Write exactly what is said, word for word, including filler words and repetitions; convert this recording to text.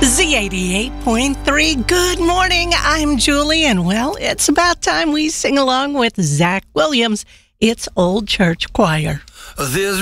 Z eighty-eight point three. Good morning. I'm Julie, and well, it's about time we sing along with Zach Williams. It's Old Church Choir. There's